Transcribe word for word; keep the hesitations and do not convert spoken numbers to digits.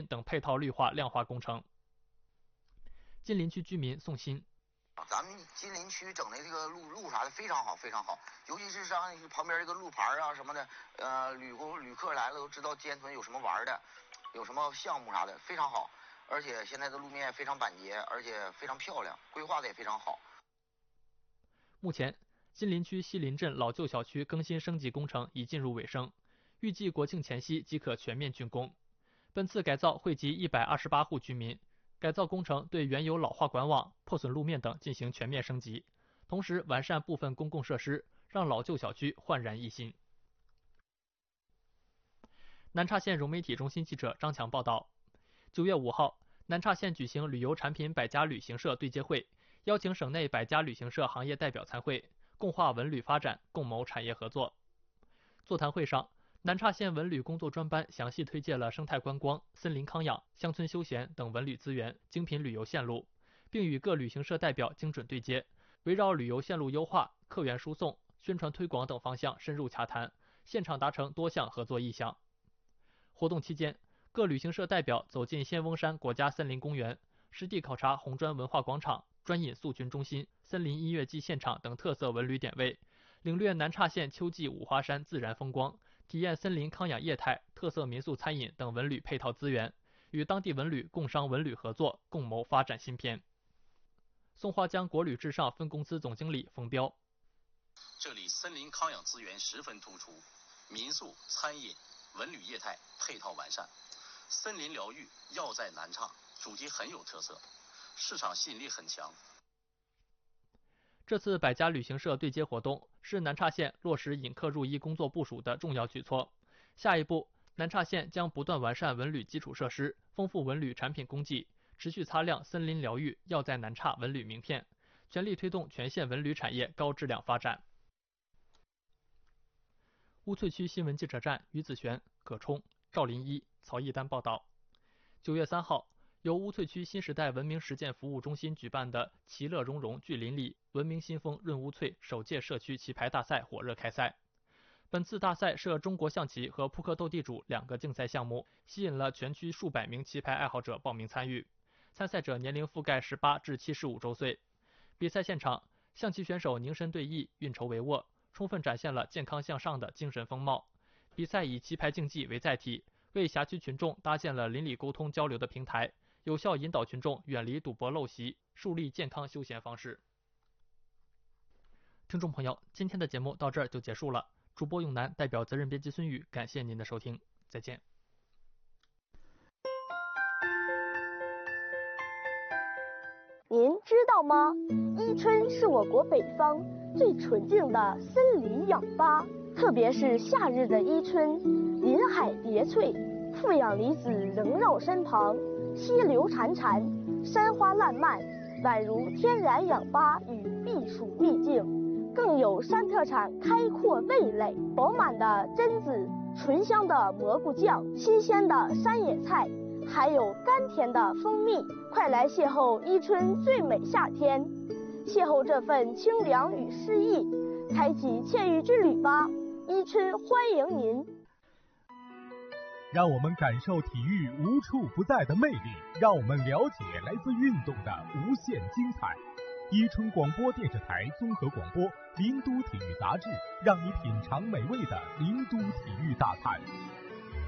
等配套绿化亮化工程。近邻区居民宋鑫。 咱们金陵区整的这个路路啥的非常好，非常好，尤其是像旁边这个路牌啊什么的，呃，旅工旅客来了都知道尖屯有什么玩的，有什么项目啥的，非常好。而且现在的路面非常板洁，而且非常漂亮，规划的也非常好。 目前，金陵区西林镇老旧小区更新升级工程已进入尾声，预计国庆前夕即可全面竣工。本次改造惠及一百二十八户居民。改造工程对原有老化管网、破损路面等进行全面升级，同时完善部分公共设施，让老旧小区焕然一新。南岔县融媒体中心记者张强报道，九月五号，南岔县举行旅游产品百家旅行社对接会，邀请省内百家旅行社行业代表参会，共话文旅发展，共谋产业合作。座谈会上，南岔县文旅工作专班详细推介了生态观光、森林康养、乡村休闲等文旅资源、精品旅游线路，并与各旅行社代表精准对接，围绕旅游线路优化、客源输送、宣传推广等方向深入洽谈，现场达成多项合作意向。活动期间，各旅行社代表走进仙翁山国家森林公园，实地考察红砖文化广场、专饮宿群中心、森林音乐季现场等特色文旅点位，领略南岔县秋季五华山自然风光，体验森林康养业态、特色民宿餐饮等文旅配套资源，与当地文旅共商文旅合作，共谋发展新篇。松花江国旅至上分公司总经理冯彪： 这里森林康养资源十分突出，民宿、餐饮、文旅业态配套完善，森林疗愈要在南岔，主题很有特色，市场吸引力很强。 这次百家旅行社对接活动是南岔县落实引客入一工作部署的重要举措。下一步，南岔县将不断完善文旅基础设施，丰富文旅产品供给，持续擦亮森林疗愈要在南岔文旅名片，全力推动全县文旅产业高质量发展。乌翠区新闻记者站于子璇、葛冲、赵林一、曹义丹报道。九月三号，由乌翠区新时代文明实践服务中心举办的“其乐融融聚邻里，文明新风润乌翠”首届社区棋牌大赛火热开赛。本次大赛设中国象棋和扑克斗地主两个竞赛项目，吸引了全区数百名棋牌爱好者报名参与。参赛者年龄覆盖十八至七十五周岁。比赛现场，象棋选手凝神对弈，运筹帷幄，充分展现了健康向上的精神风貌。比赛以棋牌竞技为载体，为辖区群众搭建了邻里沟通交流的平台，有效引导群众远离赌博陋习，树立健康休闲方式。听众朋友，今天的节目到这儿就结束了。主播永南代表责任编辑孙宇，感谢您的收听，再见。 您知道吗？伊春是我国北方最纯净的森林氧吧，特别是夏日的伊春，林海叠翠，负氧离子萦绕身旁，溪流潺潺，山花烂漫，宛如天然氧吧与避暑秘境，更有山特产开阔味蕾，饱满的榛子，醇香的蘑菇酱，新鲜的山野菜，还有甘甜的蜂蜜。快来邂逅伊春最美夏天，邂逅这份清凉与诗意，开启惬意之旅吧！伊春欢迎您。 让我们感受体育无处不在的魅力，让我们了解来自运动的无限精彩。伊春广播电视台综合广播，林都体育杂志，让你品尝美味的林都体育大餐。